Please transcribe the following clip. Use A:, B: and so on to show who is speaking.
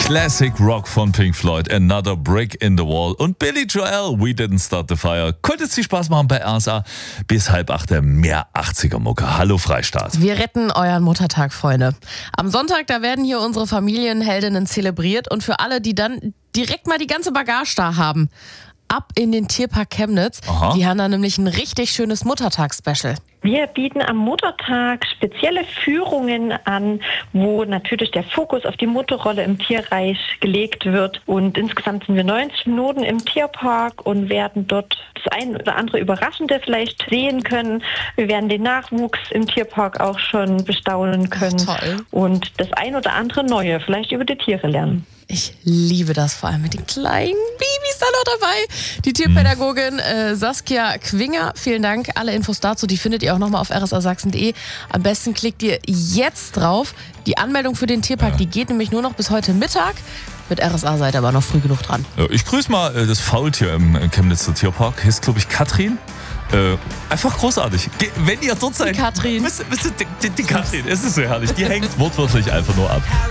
A: Classic Rock von Pink Floyd, Another Brick in the Wall und Billy Joel, We Didn't Start the Fire. Könnte es viel Spaß machen bei RSA bis 7:30 mehr 80er-Mucke. Hallo Freistaat.
B: Wir retten euren Muttertag, Freunde. Am Sonntag, da werden hier unsere Familienheldinnen zelebriert und für alle, die dann direkt mal die ganze Bagage da haben, ab in den Tierpark Chemnitz.
A: Aha.
B: Die haben da nämlich ein richtig schönes Muttertags-Special.
C: Wir bieten am Muttertag spezielle Führungen an, wo natürlich der Fokus auf die Mutterrolle im Tierreich gelegt wird. Und insgesamt sind wir 90 Minuten im Tierpark und werden dort das ein oder andere Überraschende vielleicht sehen können. Wir werden den Nachwuchs im Tierpark auch schon bestaunen können.
B: Ach, toll.
C: Und das ein oder andere Neue vielleicht über die Tiere lernen.
B: Ich liebe das, vor allem mit den kleinen Babys da noch dabei. Die Tierpädagogin Saskia Quinger, vielen Dank. Alle Infos dazu, die findet ihr auch nochmal auf rsasachsen.de. Am besten klickt ihr jetzt drauf. Die Anmeldung für den Tierpark, die geht nämlich nur noch bis heute Mittag. Mit RSA seid ihr aber noch früh genug dran.
A: Ich grüße mal das Faultier im Chemnitzer Tierpark. Heißt, glaube ich, Katrin. Einfach großartig. Wenn ihr dort seid,
B: Die Katrin.
A: die Katrin, es ist so herrlich. Die hängt wortwörtlich einfach nur ab.